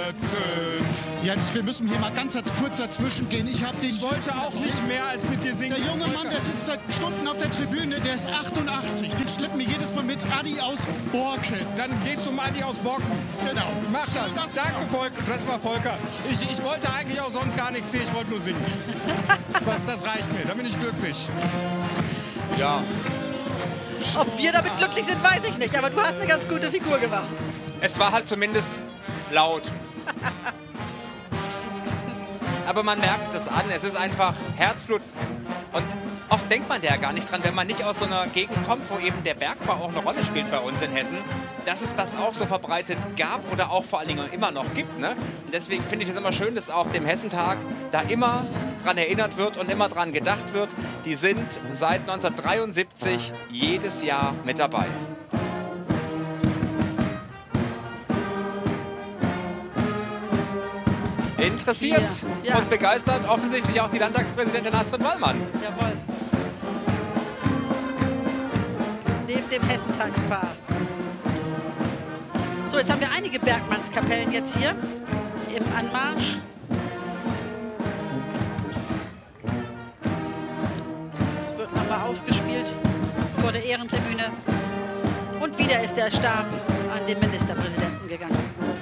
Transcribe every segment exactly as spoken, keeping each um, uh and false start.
ätzend. Jens, wir müssen hier mal ganz kurz dazwischen gehen. Ich habe den... Ich wollte auch nicht mehr als mit dir singen. Der junge Mann, der sitzt seit Stunden auf der Tribüne, der ist achtundachtzig. Den schleppen wir jedes Mal mit Adi aus Borken. Dann gehst du mal Adi aus Borken. Genau. Mach das. das Danke, Volker. Das war Volker. Ich, ich wollte eigentlich auch sonst gar nichts hier. Ich wollte nur singen. das, das reicht mir. Da bin ich glücklich. Ja. Ob wir damit glücklich sind, weiß ich nicht. Aber du hast eine ganz gute Figur gemacht. Es war halt zumindest laut. Aber man merkt es an, es ist einfach Herzblut. Und oft denkt man da ja gar nicht dran, wenn man nicht aus so einer Gegend kommt, wo eben der Bergbau auch eine Rolle spielt bei uns in Hessen, dass es das auch so verbreitet gab oder auch vor allen Dingen immer noch gibt. Ne? Und deswegen finde ich es immer schön, dass auf dem Hessentag da immer dran erinnert wird und immer dran gedacht wird. Die sind seit neunzehnhundertdreiundsiebzig jedes Jahr mit dabei. Interessiert ja. und begeistert offensichtlich auch die Landtagspräsidentin Astrid Wallmann. Jawohl. Neben dem Hessentagspaar. So, jetzt haben wir einige Bergmannskapellen jetzt hier im Anmarsch. Es wird nochmal aufgespielt vor der Ehrentribüne. Und wieder ist der Stab an den Ministerpräsidenten gegangen.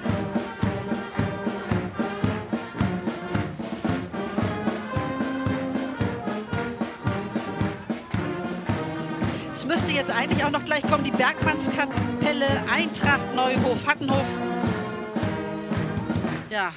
Es müsste jetzt eigentlich auch noch gleich kommen, die Bergmannskapelle, Eintracht, Neuhof, Hattenhof. Ja.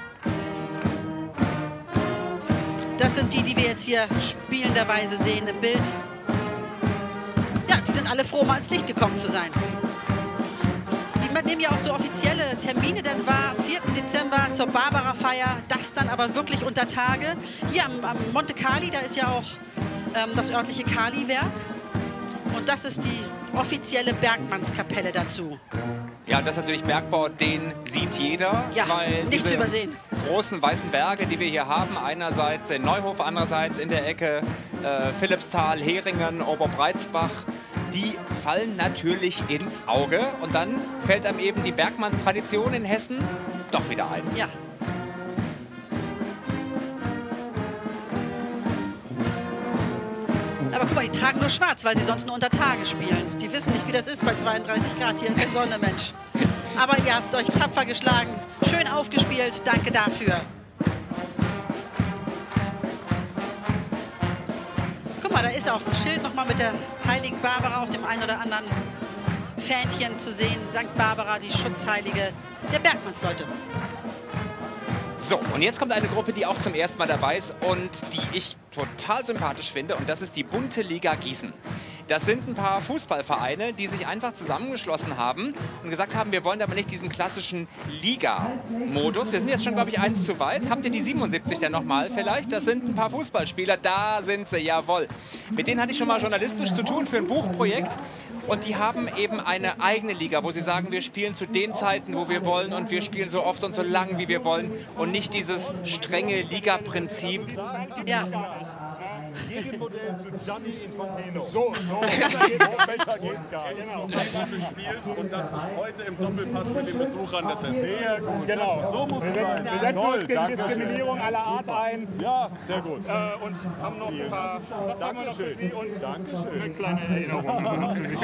Das sind die, die wir jetzt hier spielenderweise sehen im Bild. Ja, die sind alle froh, mal ins Licht gekommen zu sein. Die nehmen ja auch so offizielle Termine dann wahr, am vierten Dezember zur Barbara-Feier, das dann aber wirklich unter Tage. Hier am, am Monte Cali, da ist ja auch ähm, das örtliche Kali-Werk. Und das ist die offizielle Bergmannskapelle dazu. Ja, das ist natürlich Bergbau, den sieht jeder. Ja, weil nicht zu übersehen. Großen weißen Berge, die wir hier haben, einerseits in Neuhof, andererseits in der Ecke äh, Philippsthal, Heringen, Oberbreitsbach, die fallen natürlich ins Auge. Und dann fällt einem eben die Bergmannstradition in Hessen doch wieder ein. Ja. Aber guck mal, die tragen nur schwarz, weil sie sonst nur unter Tage spielen. Die wissen nicht, wie das ist bei zweiunddreißig Grad hier in der Sonne, Mensch. Aber ihr habt euch tapfer geschlagen, schön aufgespielt, danke dafür. Guck mal, da ist auch ein Schild nochmal mit der heiligen Barbara auf dem einen oder anderen Fähnchen zu sehen. Sankt Barbara, die Schutzheilige der Bergmannsleute. So, und jetzt kommt eine Gruppe, die auch zum ersten Mal dabei ist und die ich total sympathisch finde. Und das ist die Bunte Liga Gießen. Das sind ein paar Fußballvereine, die sich einfach zusammengeschlossen haben und gesagt haben, wir wollen aber nicht diesen klassischen Liga-Modus. Wir sind jetzt schon, glaube ich, eins zu weit. Habt ihr die siebenundsiebzig denn nochmal vielleicht? Das sind ein paar Fußballspieler. Da sind sie, jawohl. Mit denen hatte ich schon mal journalistisch zu tun für ein Buchprojekt. Und die haben eben eine eigene Liga, wo sie sagen, wir spielen zu den Zeiten, wo wir wollen und wir spielen so oft und so lang, wie wir wollen und nicht dieses strenge Liga-Prinzip. Ja. Gegenmodell zu Gianni Infantino. So, so besser geht's gar nicht. Genau. Gespielt und das ist heute im Doppelpass mit den Besuchern des Hessen. Sehr gut, genau. So muss es sein. Wir setzen uns gegen Diskriminierung aller Art ein. Ja, sehr gut. Äh, und haben noch ein paar. Das haben wir noch für Sie und Dankeschön. Eine kleine Erinnerung noch für Sie.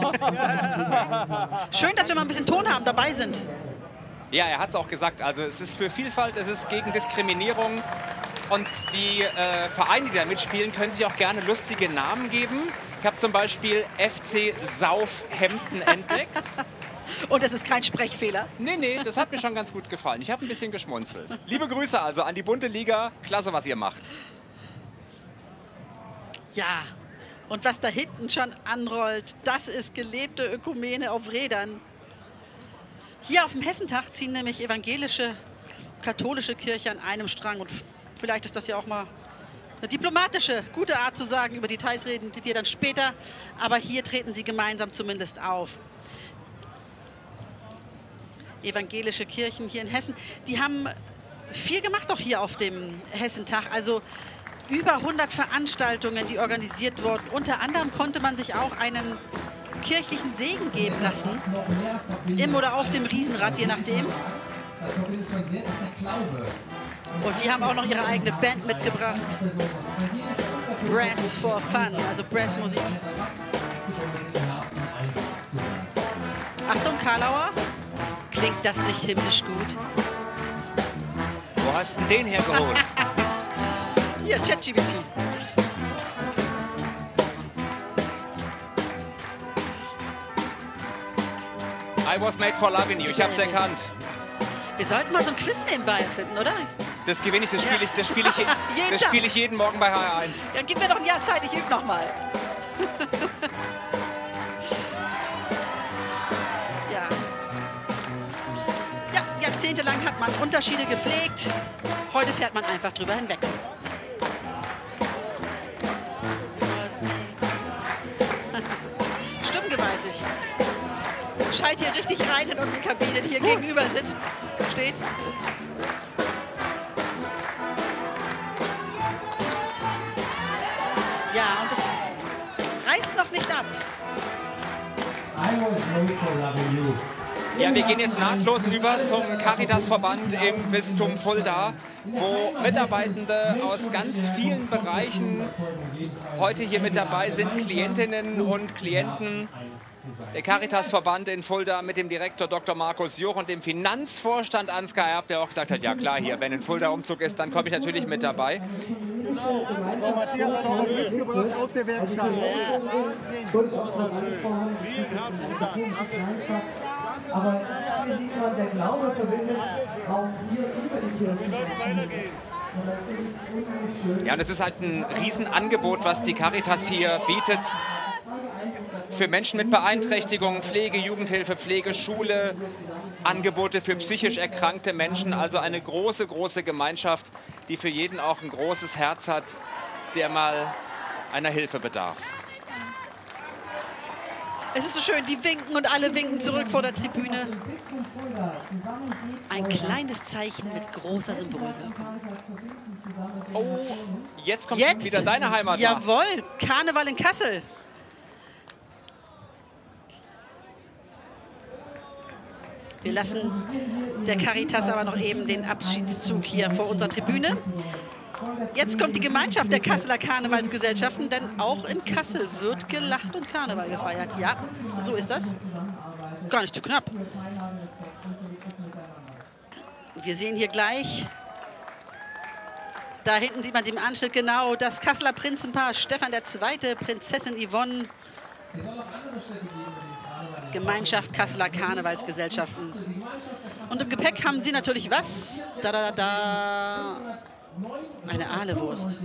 Schön, dass wir mal ein bisschen Ton haben, dabei sind. Ja, er hat es auch gesagt. Also es ist für Vielfalt, es ist gegen Diskriminierung. Und die äh, Vereine, die da mitspielen, können sich auch gerne lustige Namen geben. Ich habe zum Beispiel F C Saufhemden entdeckt. Und das ist kein Sprechfehler? Nee, nee, das hat mir schon ganz gut gefallen. Ich habe ein bisschen geschmunzelt. Liebe Grüße also an die Bunte Liga. Klasse, was ihr macht. Ja, und was da hinten schon anrollt, das ist gelebte Ökumene auf Rädern. Hier auf dem Hessentag ziehen nämlich evangelische, katholische Kirche an einem Strang. Und vielleicht ist das ja auch mal eine diplomatische, gute Art zu sagen, über Details reden die wir dann später. Aber hier treten sie gemeinsam zumindest auf. Evangelische Kirchen hier in Hessen, die haben viel gemacht auch hier auf dem Hessentag. Also über hundert Veranstaltungen, die organisiert wurden. Unter anderem konnte man sich auch einen kirchlichen Segen geben lassen. Im oder auf dem Riesenrad, je nachdem. das verbindet schon sehr, ist der Glaube. Und die haben auch noch ihre eigene Band mitgebracht. Brass for Fun, also Brassmusik. Achtung, Karlauer. Klingt das nicht himmlisch gut? Wo hast du denn den hergeholt? Hier, ChatGPT. I was made for loving you. Ich hab's erkannt. Wir sollten mal so ein Quiz nebenbei finden, oder? Das gewinne ich, das spiele ich, das spiele ich, Jeden das Tag. spiele ich jeden Morgen bei H R eins. Ja, gib mir doch ein Jahr Zeit, ich übe noch mal. Ja. Ja, jahrzehntelang hat man Unterschiede gepflegt. Heute fährt man einfach drüber hinweg. Stimmgewaltig. Schallt hier richtig rein in unsere Kabine, die hier gegenüber sitzt, steht. Ja, und es reißt noch nicht ab. I was made for loving you. Ja, wir gehen jetzt nahtlos über zum Caritas-Verband im Bistum Fulda, wo Mitarbeitende aus ganz vielen Bereichen heute hier mit dabei sind, Klientinnen und Klienten. Der Caritas-Verband in Fulda mit dem Direktor Doktor Markus Joch und dem Finanzvorstand Ansgar Erb, der auch gesagt hat, ja klar, hier, wenn ein Fulda-Umzug ist, dann komme ich natürlich mit dabei. Genau. Matthias hat auch was mitgebracht aus der Werkstatt. Vielen herzlichen Dank. Aber hier sieht man, der Glaube verbindet auch hier über die Kirche. Ja, und es ist halt ein Riesenangebot, was die Caritas hier bietet. Für Menschen mit Beeinträchtigungen, Pflege, Jugendhilfe, Pflege, Schule, Angebote für psychisch erkrankte Menschen. Also eine große, große Gemeinschaft, die für jeden auch ein großes Herz hat, der mal einer Hilfe bedarf. Es ist so schön, die winken und alle winken zurück vor der Tribüne. Ein kleines Zeichen mit großer Symbolwirkung. Oh, jetzt kommt Jetzt, wieder deine Heimat nach. Jawohl, Karneval in Kassel. Wir lassen der Caritas aber noch eben den Abschiedszug hier vor unserer Tribüne. Jetzt kommt die Gemeinschaft der Kasseler Karnevalsgesellschaften, denn auch in Kassel wird gelacht und Karneval gefeiert. Ja, so ist das. Gar nicht zu knapp. Wir sehen hier gleich, da hinten sieht man sie im Anschnitt genau, das Kasseler Prinzenpaar Stefan der Zweite, Prinzessin Yvonne. Gemeinschaft Kasseler Karnevalsgesellschaften. Und im Gepäck haben sie natürlich was? Da, da, da. Eine Ahlewurst.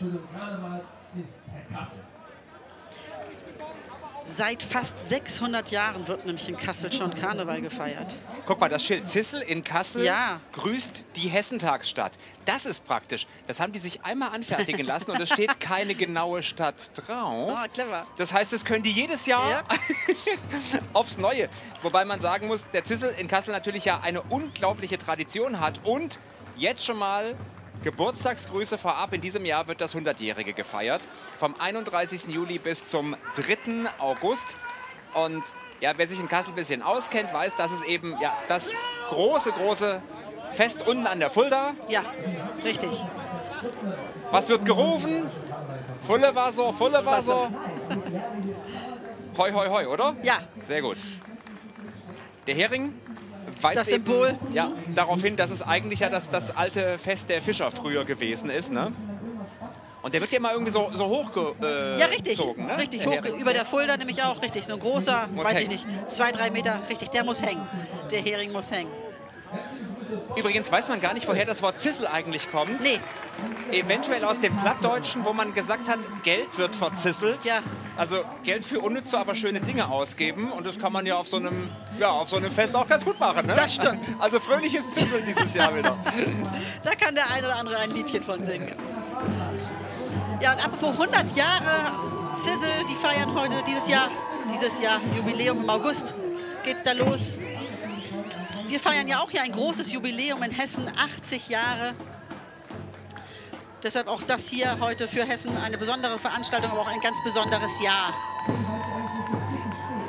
Seit fast sechshundert Jahren wird nämlich in Kassel schon Karneval gefeiert. Guck mal, das Schild Zissel in Kassel Ja. grüßt die Hessentagsstadt. Das ist praktisch. Das haben die sich einmal anfertigen lassen und es steht keine genaue Stadt drauf. Ah, clever. Das heißt, das können die jedes Jahr Ja. aufs Neue. Wobei man sagen muss, der Zissel in Kassel natürlich ja eine unglaubliche Tradition hat. Und jetzt schon mal Geburtstagsgrüße vorab. In diesem Jahr wird das hundertjährige gefeiert. Vom einunddreißigsten Juli bis zum dritten August. Und ja, wer sich in Kassel ein bisschen auskennt, weiß, dass es eben ja, das große, große Fest unten an der Fulda. Ja, richtig. Was wird gerufen? Volle Wasser, volle Wasser. Hoi, hoi, hoi, oder? Ja. Sehr gut. Der Hering weist Das eben, Symbol. ja, darauf hin, dass es eigentlich ja das, das alte Fest der Fischer früher gewesen ist. Ne? Und der wird ja immer irgendwie so, so hochgezogen. Äh, Ja, richtig. gezogen, ne? Richtig, Der hoch, Hering. über der Fulda nämlich auch, richtig. So ein großer, Muss weiß hängen. ich nicht, zwei, drei Meter, richtig, der muss hängen. Der Hering muss hängen. Übrigens weiß man gar nicht, woher das Wort Zissel eigentlich kommt. Nee, Eventuell aus dem Plattdeutschen, wo man gesagt hat, Geld wird verzisselt. Ja. Also Geld für unnütze, aber schöne Dinge ausgeben. Und das kann man ja auf so einem, ja, auf so einem Fest auch ganz gut machen. Ne? Das stimmt. Also fröhliches Zisseln dieses Jahr wieder. da kann der ein oder andere ein Liedchen von singen. Ja, und apropos hundert Jahre Sizzle, die feiern heute dieses Jahr, dieses Jahr Jubiläum im August geht's da los. Wir feiern ja auch hier ein großes Jubiläum in Hessen, achtzig Jahre. Deshalb auch das hier heute für Hessen eine besondere Veranstaltung, aber auch ein ganz besonderes Jahr.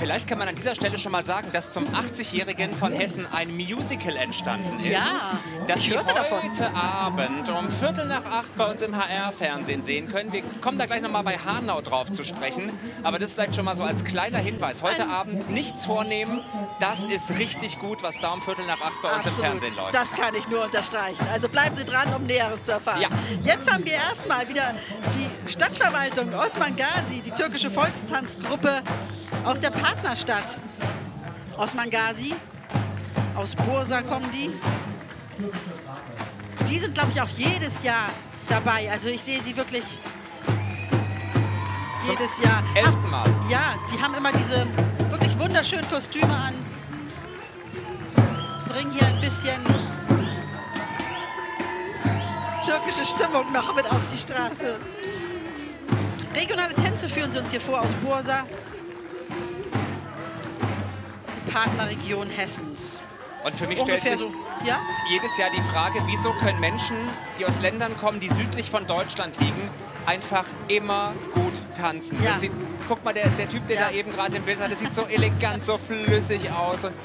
vielleicht kann man an dieser Stelle schon mal sagen, dass zum achtzigjährigen von Hessen ein Musical entstanden ist. Ja, das ich Sie hörte davon. heute Abend um Viertel nach acht bei uns im H R-Fernsehen sehen können. Wir kommen da gleich nochmal bei Hanau drauf zu sprechen. Aber das vielleicht schon mal so als kleiner Hinweis. Heute Abend nichts vornehmen. Das ist richtig gut, was da um Viertel nach acht bei uns Absolut. im Fernsehen läuft. Das kann ich nur unterstreichen. Also bleiben Sie dran, um Näheres zu erfahren. Ja. Jetzt haben wir erstmal wieder die Stadtverwaltung Osman Gazi, die türkische Volkstanzgruppe aus der Partnerstadt. Osman Gazi, aus Bursa kommen die. Die sind, glaube ich, auch jedes Jahr dabei. Also ich sehe sie wirklich jedes Jahr. elften Mal. Ja, die haben immer diese wirklich wunderschönen Kostüme an. Bringen hier ein bisschen türkische Stimmung noch mit auf die Straße. Regionale Tänze führen sie uns hier vor aus Bursa. Die Partnerregion Hessens. Und für mich stellt Ungefähr sich so, ja? jedes Jahr die Frage, wieso können Menschen, die aus Ländern kommen, die südlich von Deutschland liegen, einfach immer gut tanzen. Ja. Das sieht, guck mal, der, der Typ, der Ja. da eben gerade im Bild hat, das sieht so elegant, so flüssig aus. Und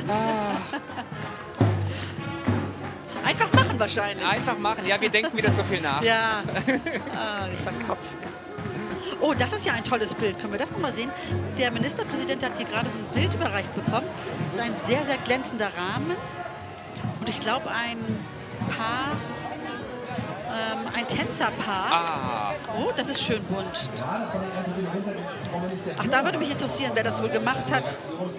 Einfach machen wahrscheinlich. einfach machen. Ja, wir denken wieder zu viel nach. Ja, ah, ich war Kopf. Oh, das ist ja ein tolles Bild. Können wir das nochmal sehen? Der Ministerpräsident hat hier gerade so ein Bild überreicht bekommen. Das ist ein sehr, sehr glänzender Rahmen. Und ich glaube, ein Paar, ähm, ein Tänzerpaar. Ah, Oh, das ist schön bunt. Ach, da würde mich interessieren, wer das wohl gemacht hat.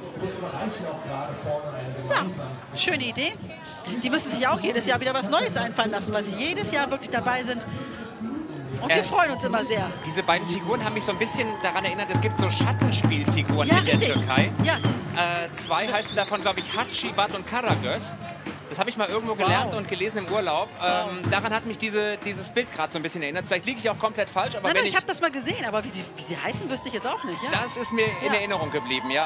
Ja, schöne Idee. Die müssen sich auch jedes Jahr wieder was Neues einfallen lassen, weil sie jedes Jahr wirklich dabei sind. Und wir Äh, freuen uns immer sehr. diese beiden Figuren haben mich so ein bisschen daran erinnert, es gibt so Schattenspielfiguren Ja, in der richtig. Türkei. Ja. Äh, zwei heißen davon, glaube ich, Hacivat und Karagöz. Das habe ich mal irgendwo gelernt Wow. und gelesen im Urlaub. Ähm, daran hat mich diese, dieses Bild gerade so ein bisschen erinnert. Vielleicht liege ich auch komplett falsch, aber Nein, wenn nein, ich... ich habe das mal gesehen, aber wie sie, wie sie heißen, wüsste ich jetzt auch nicht. Ja? Das ist mir in Ja. Erinnerung geblieben, ja.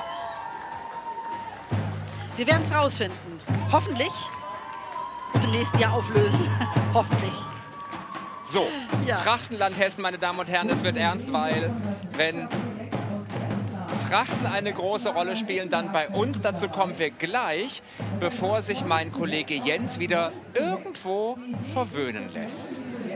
Wir werden es rausfinden. Hoffentlich. Und im nächsten Jahr auflösen. Hoffentlich. So, Ja. Trachtenland Hessen, meine Damen und Herren, es wird ernst, weil wenn Trachten eine große Rolle spielen, dann bei uns. Dazu kommen wir gleich, bevor sich mein Kollege Jens wieder irgendwo verwöhnen lässt.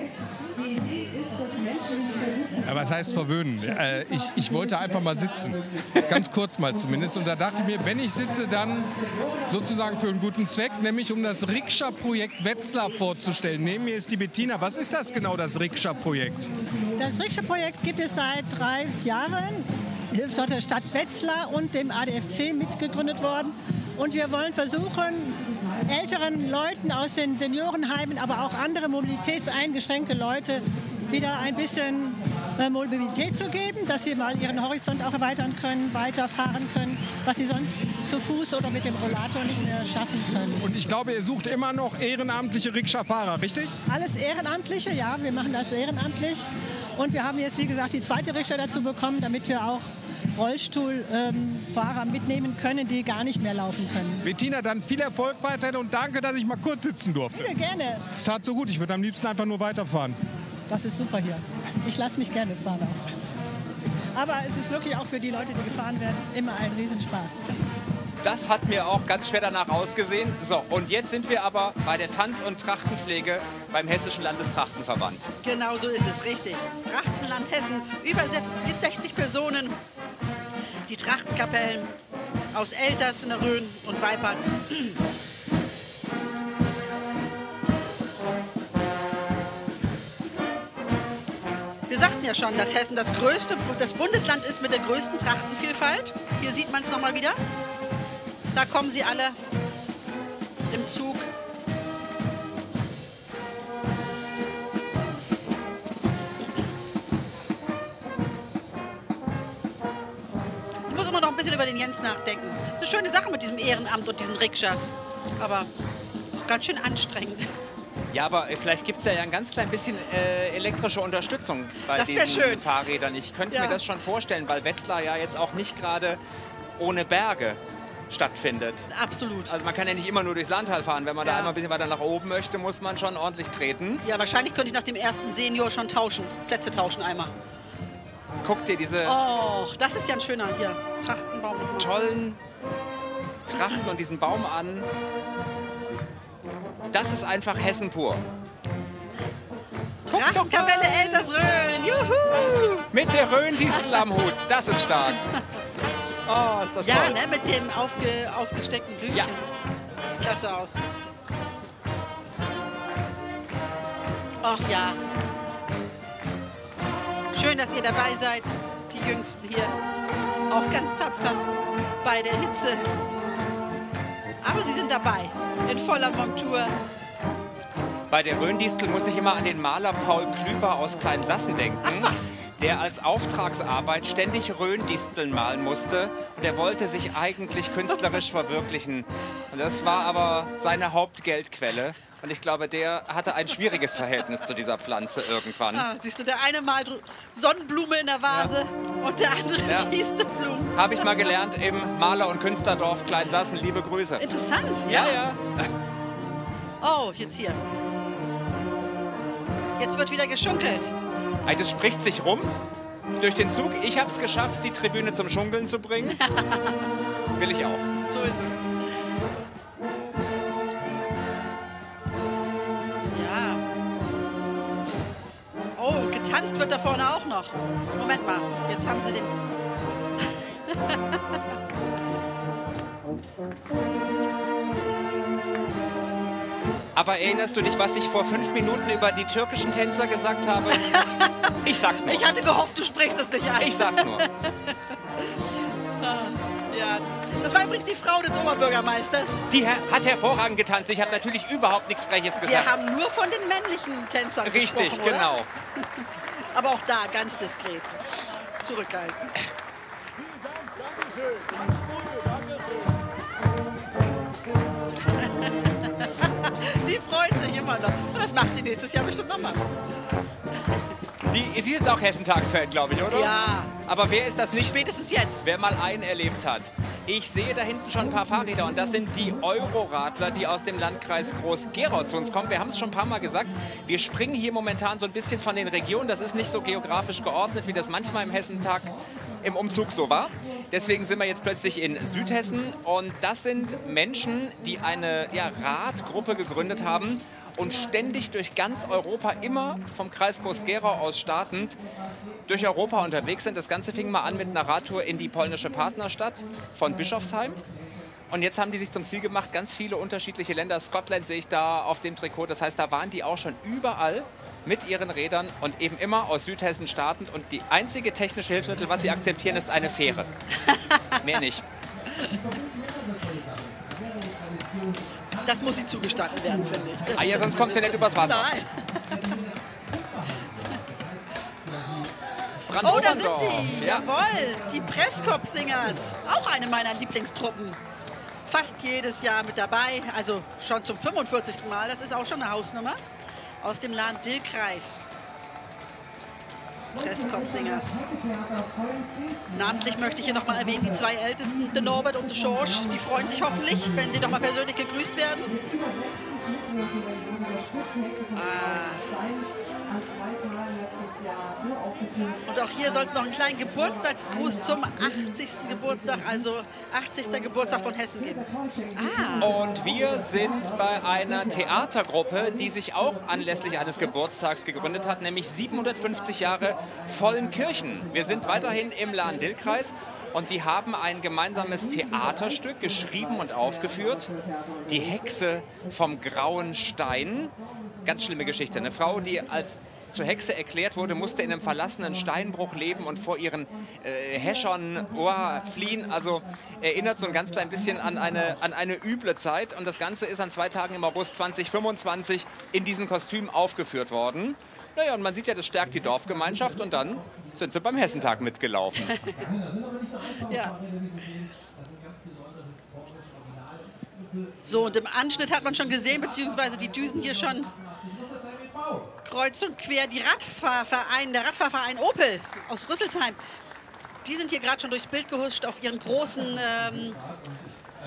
Ja, was heißt verwöhnen? Äh, ich, ich wollte einfach mal sitzen. Ganz kurz mal zumindest. Und da dachte ich mir, wenn ich sitze, dann sozusagen für einen guten Zweck, nämlich um das Rikscha-Projekt Wetzlar vorzustellen. Neben mir ist die Bettina. Was ist das genau, das Rikscha-Projekt? Das Rikscha-Projekt gibt es seit drei Jahren. Hilft dort der Stadt Wetzlar und dem A D F C mitgegründet worden. Und wir wollen versuchen, älteren Leuten aus den Seniorenheimen, aber auch andere mobilitätseingeschränkte Leute wieder ein bisschen äh, Mobilität zu geben, dass sie mal ihren Horizont auch erweitern können, weiterfahren können, was sie sonst zu Fuß oder mit dem Rollator nicht mehr schaffen können. Und ich glaube, ihr sucht immer noch ehrenamtliche Rikscha-Fahrer, richtig? Alles Ehrenamtliche, ja, wir machen das ehrenamtlich. Und wir haben jetzt, wie gesagt, die zweite Rikscha dazu bekommen, damit wir auch Rollstuhlfahrer ähm, mitnehmen können, die gar nicht mehr laufen können. Bettina, dann viel Erfolg weiterhin und danke, dass ich mal kurz sitzen durfte. Ja, gerne. Es tat so gut, ich würde am liebsten einfach nur weiterfahren. Das ist super hier. Ich lasse mich gerne fahren auch. Aber es ist wirklich auch für die Leute, die gefahren werden, immer ein Riesenspaß. Das hat mir auch ganz schwer danach ausgesehen. So, und jetzt sind wir aber bei der Tanz- und Trachtenpflege beim Hessischen Landestrachtenverband. Genau so ist es, richtig. Trachtenland Hessen, über sechzig Personen. Die Trachtenkapellen aus Elters, Rhön und Weipertz. Wir sagten ja schon, dass Hessen das größte, das Bundesland ist mit der größten Trachtenvielfalt. Hier sieht man es nochmal wieder. Da kommen sie alle im Zug. Ich muss immer noch ein bisschen über den Jens nachdenken. Das ist eine schöne Sache mit diesem Ehrenamt und diesen Rikschas. Aber auch ganz schön anstrengend. Ja, aber vielleicht gibt es ja ein ganz klein bisschen äh, elektrische Unterstützung bei Das wär diesen schön. Fahrrädern. Ich könnte Ja. mir das schon vorstellen, weil Wetzlar ja jetzt auch nicht gerade ohne Berge stattfindet. Absolut. Also man kann ja nicht immer nur durchs Landtal fahren. Wenn man Ja. da einmal ein bisschen weiter nach oben möchte, muss man schon ordentlich treten. Ja, wahrscheinlich könnte ich nach dem ersten Senior schon tauschen. Plätze tauschen einmal. guck dir diese Oh, das ist ja ein schöner hier. Trachtenbaum. tollen Trachten und diesen Baum an. Das ist einfach Hessen pur. Trachtenkapelle Eltersröhn. Juhu! Mit der Röhndistel am Hut. Das ist stark. Oh, ist das Ja, toll. ne, mit dem aufge, aufgesteckten Blümchen. Ja. Klasse aus. Ach ja. Schön, dass ihr dabei seid, die Jüngsten hier. Auch ganz tapfer bei der Hitze. Aber sie sind dabei, in voller Montur. Bei der Röhndistel muss ich immer an den Maler Paul Klüber aus Kleinsassen denken. Ach was. Der als Auftragsarbeit ständig Röhndisteln malen musste. Und er wollte sich eigentlich künstlerisch verwirklichen. Und das war aber seine Hauptgeldquelle. Und ich glaube, der hatte ein schwieriges Verhältnis zu dieser Pflanze irgendwann. Ah, siehst du, der eine malt Sonnenblume in der Vase und der andere Ja. Distelblumen. Habe ich mal gelernt im Maler- und Künstlerdorf Kleinsassen. Liebe Grüße. Interessant, Ja, ja. ja. Oh, jetzt hier. Jetzt wird wieder geschunkelt. Ey, das spricht sich rum durch den Zug. Ich habe es geschafft, die Tribüne zum Schunkeln zu bringen. Will ich auch. So ist es. Ja. Oh, getanzt wird da vorne auch noch. Moment mal, jetzt haben sie den... Aber erinnerst du dich, was ich vor fünf Minuten über die türkischen Tänzer gesagt habe? Ich sag's nur. Ich hatte gehofft, du sprichst das nicht ein. Ich sag's nur. Ja. Das war übrigens die Frau des Oberbürgermeisters. Die her hat hervorragend getanzt. Ich habe natürlich überhaupt nichts Freches gesagt. Wir haben nur von den männlichen Tänzern Richtig, gesprochen, oder? genau. Aber auch da ganz diskret. Zurückhalten. Sie freut sich immer noch. Und das macht sie nächstes Jahr bestimmt nochmal. Die, sie ist auch Hessentagsfan, glaube ich, oder? Ja. Aber wer ist das nicht? Spätestens jetzt. Wer mal einen erlebt hat. Ich sehe da hinten schon ein paar Fahrräder und das sind die Euroradler, die aus dem Landkreis Groß-Gerau zu uns kommen. Wir haben es schon ein paar Mal gesagt, wir springen hier momentan so ein bisschen von den Regionen. Das ist nicht so geografisch geordnet, wie das manchmal im Hessentag im Umzug so war. Deswegen sind wir jetzt plötzlich in Südhessen und das sind Menschen, die eine ja, Radgruppe gegründet haben und ständig durch ganz Europa, immer vom Kreis Groß-Gerau aus startend, durch Europa unterwegs sind. Das Ganze fing mal an mit einer Radtour in die polnische Partnerstadt von Bischofsheim. Und jetzt haben die sich zum Ziel gemacht, ganz viele unterschiedliche Länder. Scotland sehe ich da auf dem Trikot. Das heißt, da waren die auch schon überall mit ihren Rädern und eben immer aus Südhessen startend. Und die einzige technische Hilfsmittel, was sie akzeptieren, ist eine Fähre. Mehr nicht. Das muss sie zugestanden werden, finde ich. Ah ja, sonst kommst du nicht übers Wasser. Nein. Oh, da sind sie. Ja. Jawohl, die Presskop-Singers. Auch eine meiner Lieblingstruppen. Fast jedes Jahr mit dabei. Also schon zum fünfundvierzigsten Mal. Das ist auch schon eine Hausnummer. Aus dem Lahn-Dill-Kreis. Presskop-Singers. Namentlich möchte ich hier noch mal erwähnen, die zwei Ältesten, der Norbert und der Schorsch. Die freuen sich hoffentlich, wenn sie noch mal persönlich gegrüßt werden. Ah. Und auch hier soll es noch einen kleinen Geburtstagsgruß zum achtzigsten Geburtstag, also achtzigsten Geburtstag von Hessen geben. Ah. Und wir sind bei einer Theatergruppe, die sich auch anlässlich eines Geburtstags gegründet hat, nämlich siebenhundertfünfzig Jahre Vollenkirchen. Wir sind weiterhin im Lahn-Dill-Kreis. Und die haben ein gemeinsames Theaterstück geschrieben und aufgeführt. Die Hexe vom grauen Stein. Ganz schlimme Geschichte. Eine Frau, die als zur Hexe erklärt wurde, musste in einem verlassenen Steinbruch leben und vor ihren äh, Häschern oh, fliehen. Also erinnert so ein ganz klein bisschen an eine, an eine üble Zeit. Und das Ganze ist an zwei Tagen im August zweitausendfünfundzwanzig in diesen Kostümen aufgeführt worden. Naja, und man sieht ja, das stärkt die Dorfgemeinschaft und dann sind sie beim Hessentag mitgelaufen. Ja. So, und im Anschnitt hat man schon gesehen, beziehungsweise die düsen hier schon kreuz und quer. Die Radfahrverein, der Radfahrverein Opel aus Rüsselsheim, die sind hier gerade schon durchs Bild gehuscht auf ihren großen ähm,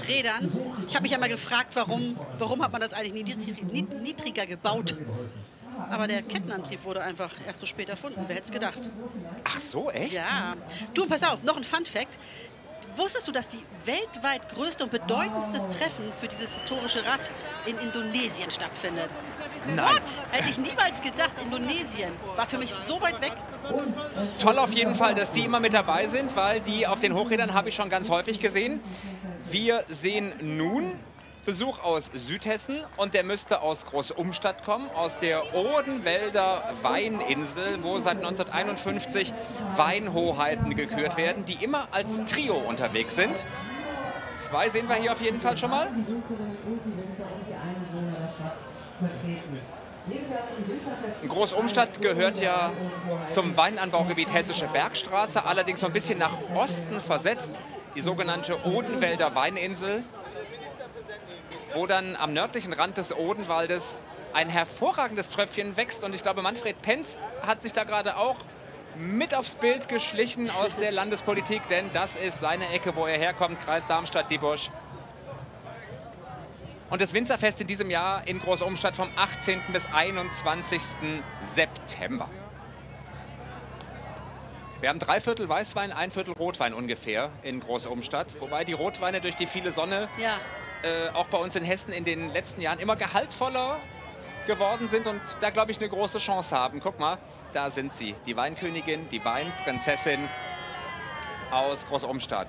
Rädern. Ich habe mich ja mal gefragt, warum, warum hat man das eigentlich niedrig, niedriger gebaut? Aber der Kettenantrieb wurde einfach erst so spät erfunden. Wer hätte es gedacht? Ach so, echt? Ja. Du, pass auf, noch ein Fun-Fact. Wusstest du, dass die weltweit größte und bedeutendste Treffen für dieses historische Rad in Indonesien stattfindet? Nein. What? Hätte ich niemals gedacht, Indonesien. War für mich so weit weg. Toll auf jeden Fall, dass die immer mit dabei sind, weil die auf den Hochrädern habe ich schon ganz häufig gesehen. Wir sehen nun Besuch aus Südhessen und der müsste aus Großumstadt kommen, aus der Odenwälder Weininsel, wo seit neunzehnhunderteinundfünfzig Weinhoheiten gekürt werden, die immer als Trio unterwegs sind. Zwei sehen wir hier auf jeden Fall schon mal. Großumstadt gehört ja zum Weinanbaugebiet Hessische Bergstraße, allerdings so ein bisschen nach Osten versetzt, die sogenannte Odenwälder Weininsel, wo dann am nördlichen Rand des Odenwaldes ein hervorragendes Tröpfchen wächst. Und ich glaube, Manfred Penz hat sich da gerade auch mit aufs Bild geschlichen aus der Landespolitik, denn das ist seine Ecke, wo er herkommt, Kreis Darmstadt-Dieburg. Und das Winzerfest in diesem Jahr in Großumstadt vom achtzehnten bis einundzwanzigsten September. Wir haben drei Viertel Weißwein, ein Viertel Rotwein ungefähr in Großumstadt. Wobei die Rotweine durch die viele Sonne Ja. äh, auch bei uns in Hessen in den letzten Jahren immer gehaltvoller geworden sind und da, glaube ich, eine große Chance haben. Guck mal, da sind sie, die Weinkönigin, die Weinprinzessin aus Großumstadt.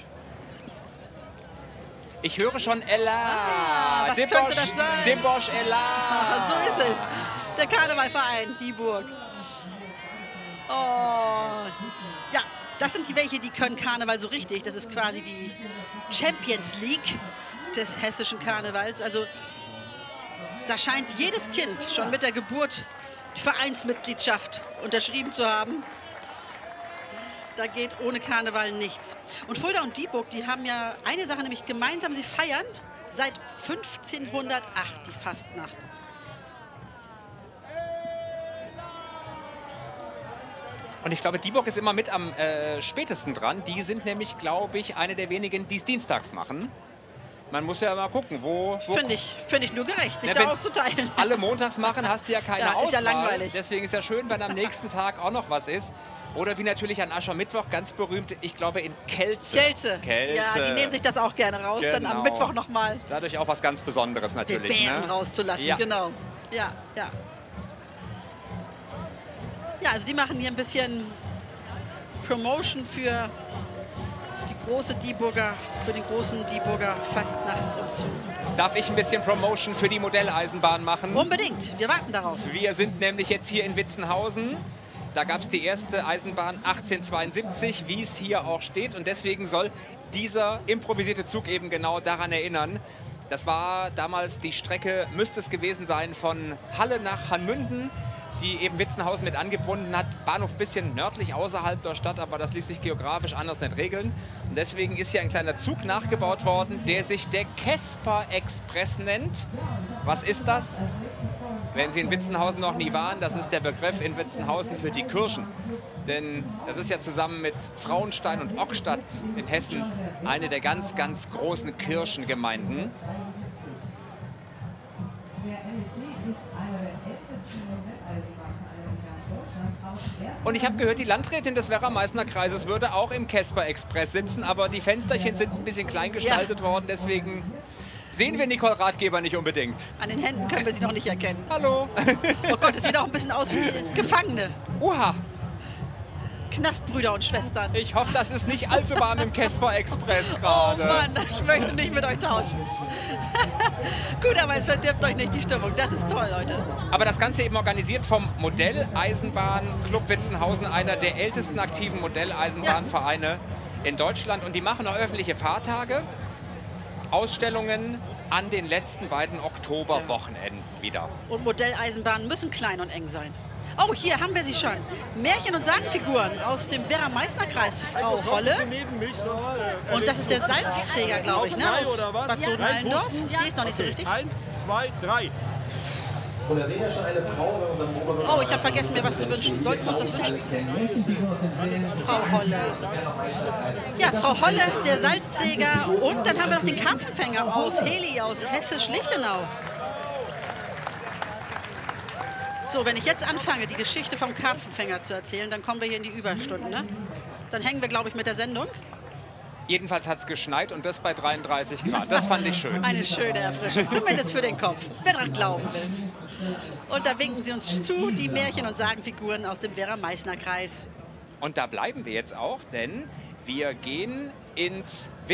Ich höre schon Ella. Ah, was Dieburg, könnte das sein? Dieburg, Ella. Ah, so ist es. Der Karnevalverein Dieburg. Oh. Ja, das sind die welche, die können Karneval so richtig. Das ist quasi die Champions League des hessischen Karnevals. Also da scheint jedes Kind schon mit der Geburt die Vereinsmitgliedschaft unterschrieben zu haben. Da geht ohne Karneval nichts. Und Fulda und Dieburg, die haben ja eine Sache, nämlich gemeinsam, sie feiern seit fünfzehnhundertacht die Fastnacht. Und ich glaube, Dieburg ist immer mit am äh, spätesten dran. Die sind nämlich, glaube ich, eine der wenigen, die es dienstags machen. Man muss ja mal gucken, wo... wo Finde ich, find ich nur gerecht, sich Ja, da wenn's auszuteilen. alle montags machen, hast du ja keine Ja, ist Auswahl. ja langweilig. Deswegen ist ja schön, wenn am nächsten Tag auch noch was ist. Oder wie natürlich an Aschermittwoch, ganz berühmt, ich glaube in Kelze. Kelze. Kelze. Ja, die nehmen sich das auch gerne raus, dann am Genau. Mittwoch nochmal Dadurch auch was ganz Besonderes den natürlich. Bären ne? rauszulassen. Ja. Genau. Ja, ja. Ja, also die machen hier ein bisschen Promotion für die große Dieburger, für den großen Dieburger Fastnachtsumzug. Darf ich ein bisschen Promotion für die Modelleisenbahn machen? Unbedingt, wir warten darauf. Wir sind nämlich jetzt hier in Witzenhausen. Da gab es die erste Eisenbahn achtzehnhundertzweiundsiebzig, wie es hier auch steht. Und deswegen soll dieser improvisierte Zug eben genau daran erinnern. Das war damals die Strecke, müsste es gewesen sein, von Halle nach Hanmünden, die eben Witzenhausen mit angebunden hat. Bahnhof ein bisschen nördlich außerhalb der Stadt, aber das ließ sich geografisch anders nicht regeln. Und deswegen ist hier ein kleiner Zug nachgebaut worden, der sich der Kesper Express nennt. Was ist das? Wenn Sie in Witzenhausen noch nie waren, das ist der Begriff in Witzenhausen für die Kirchen. Denn das ist ja zusammen mit Frauenstein und Ockstadt in Hessen eine der ganz, ganz großen Kirchengemeinden. Und ich habe gehört, die Landrätin des Werra-Meißner Kreises würde auch im Kesper Express sitzen, aber die Fensterchen sind ein bisschen klein gestaltet ja. worden, deswegen sehen wir Nicole Ratgeber nicht unbedingt. An den Händen können wir sie noch nicht erkennen. Hallo. Oh Gott, das sieht auch ein bisschen aus wie Gefangene. Oha. Knastbrüder und Schwestern. Ich hoffe, das ist nicht allzu warm im Kesper Express gerade. Oh Mann, ich möchte nicht mit euch tauschen. Gut, aber es verdirbt euch nicht die Stimmung. Das ist toll, Leute. Aber das Ganze eben organisiert vom Modelleisenbahn-Club Witzenhausen, einer der ältesten aktiven Modelleisenbahnvereine ja. in Deutschland. Und die machen auch öffentliche Fahrtage, Ausstellungen an den letzten beiden Oktoberwochenenden wieder. Und Modelleisenbahnen müssen klein und eng sein. Oh, hier haben wir sie schon. Märchen- und Sagenfiguren aus dem Werra-Meißner-Kreis, Frau Holle. Und das ist der Salzträger, glaube ich, ne? Aus Bad Soden-Allendorf. Ich sehe es noch nicht so richtig. Eins, zwei, drei. Und da sehen wir schon eine Frau bei unserem Oberbürgermeister. Oh, ich habe vergessen, mir was zu wünschen. Sollten wir uns das wünschen? Frau Holle. Ja, Frau Holle, der Salzträger. Und dann haben wir noch den Karpfenfänger aus Heli, aus Hessisch-Lichtenau. So, wenn ich jetzt anfange, die Geschichte vom Karpfenfänger zu erzählen, dann kommen wir hier in die Überstunden, ne? Dann hängen wir, glaube ich, mit der Sendung. Jedenfalls hat es geschneit und das bei dreiunddreißig Grad. Das fand ich schön. Eine schöne Erfrischung, zumindest für den Kopf, wer dran glauben will. Und da winken sie uns zu, die Märchen- und Sagenfiguren aus dem Werra-Meißner-Kreis. Und da bleiben wir jetzt auch, denn wir gehen ins